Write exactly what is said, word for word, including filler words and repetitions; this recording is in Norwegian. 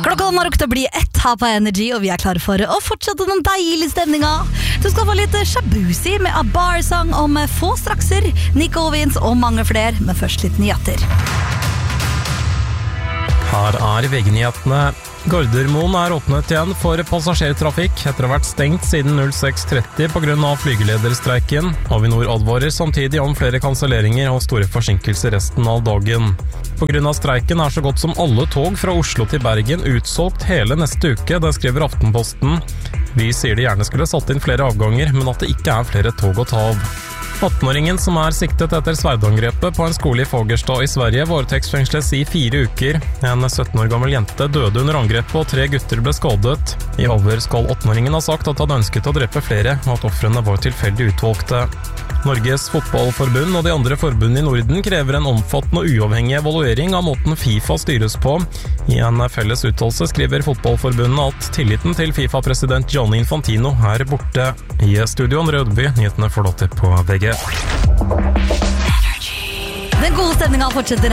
Klokka har rukket å bli ett her på Energy, og vi er klare for å fortsette den deilige stemninga. Du skal få litt shabusi med A Bar-sang om få strakser, Nico Vince og mange flere, men først litt nyheter. Her er V G-nyhetene. Gardermoen er åpnet igjen for passasjertrafikk etter å ha vært stengt siden seks tretti på grunn av flygelederstreiken. Avinor advarer samtidig om flere kanselleringer og store forsinkelser resten av dagen. På grunn av streiken er så godt som alle tog fra Oslo til Bergen utsolgt hele neste uke, det skriver Aftenposten. Vi sier de gjerne skulle satt inn flere avganger, men at det ikke er flere tog å ta av. atten-åringen som er siktet etter sverdangrepet på en skole i Fagerstad i Sverige varetektsfengsles i fire uker. En sytten år gammel jente døde under angrepet og tre gutter ble skadet. I avhør skal atten-åringen ha sagt at han ønsket å drepe flere, og at ofrene var tilfeldig utvalgte. Norges fotballforbund og de andre forbundene i Norden krever en omfattende og uavhengig evaluering av måten FIFA styres på. I en felles uttalelse skriver fotballforbundet at tilliten til FIFA-president Gianni Infantino er borte. I studioen Rødby, nyhetene forlater på V G. Den gode stemninga fortsetter